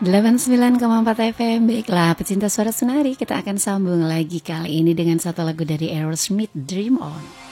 89,4 FM. Baiklah pecinta suara Sunari, kita akan sambung lagi kali ini dengan satu lagu dari Aerosmith, Dream On.